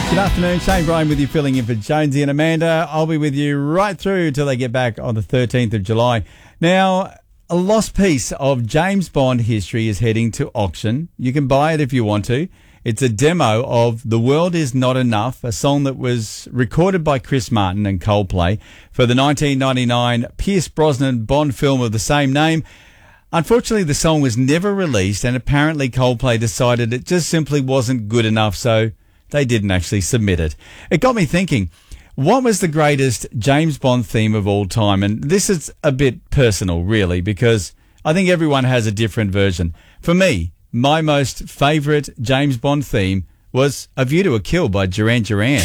Good afternoon, Shane Bryan with you, filling in for Jonesy and Amanda. I'll be with you right through till they get back on the 13th of July. Now, a lost piece of James Bond history is heading to auction. You can buy it if you want to. It's a demo of The World Is Not Enough, a song that was recorded by Chris Martin and Coldplay for the 1999 Pierce Brosnan Bond film of the same name. Unfortunately, the song was never released, and apparently Coldplay decided it just simply wasn't good enough, so they didn't actually submit it. It got me thinking, what was the greatest James Bond theme of all time? And this is a bit personal, really, because I think everyone has a different version. For me, my most favourite James Bond theme was A View to a Kill by Duran Duran.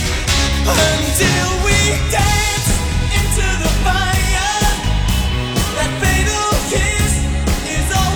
Until we dance into the fire, that fatal kiss is all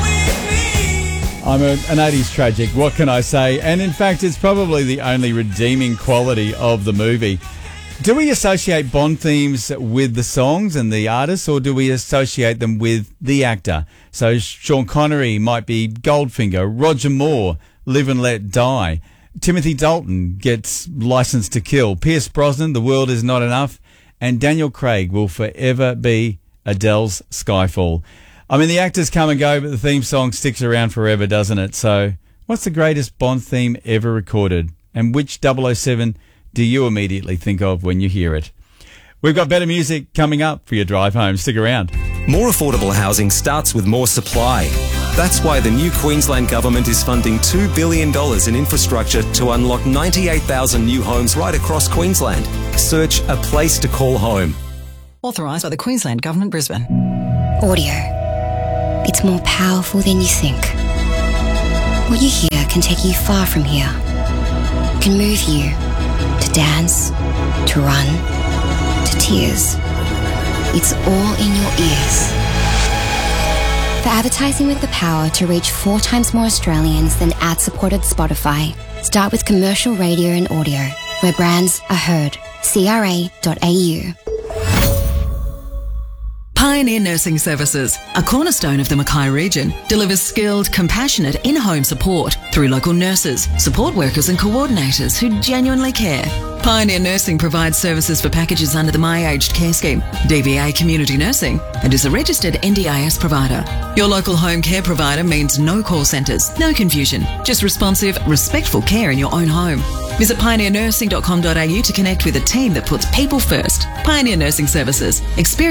we need. I'm an 80s tragic, what can I say? And in fact, it's probably the only redeeming quality of the movie. Do we associate Bond themes with the songs and the artists, or do we associate them with the actor? So Sean Connery might be Goldfinger, Roger Moore, Live and Let Die. Timothy Dalton gets License to Kill. Pierce Brosnan, The World Is Not Enough. And Daniel Craig will forever be Adele's Skyfall. I mean, the actors come and go, but the theme song sticks around forever, doesn't it? So what's the greatest Bond theme ever recorded? And which 007 do you immediately think of when you hear it? We've got better music coming up for your drive home. Stick around. More affordable housing starts with more supply. That's why the new Queensland Government is funding $2 billion in infrastructure to unlock 98,000 new homes right across Queensland. Search A Place to Call Home. Authorised by the Queensland Government, Brisbane. Audio. It's more powerful than you think. What you hear can take you far from here. Can move you to dance, to run, to tears. It's all in your ears. For advertising with the power to reach 4 times more Australians than ad-supported Spotify, start with commercial radio and audio, where brands are heard. CRA.au. Pioneer Nursing Services, a cornerstone of the Mackay region, delivers skilled, compassionate in-home support through local nurses, support workers and coordinators who genuinely care. Pioneer Nursing provides services for packages under the My Aged Care Scheme, DVA Community Nursing, and is a registered NDIS provider. Your local home care provider means no call centres, no confusion, just responsive, respectful care in your own home. Visit pioneernursing.com.au to connect with a team that puts people first. Pioneer Nursing Services. Experience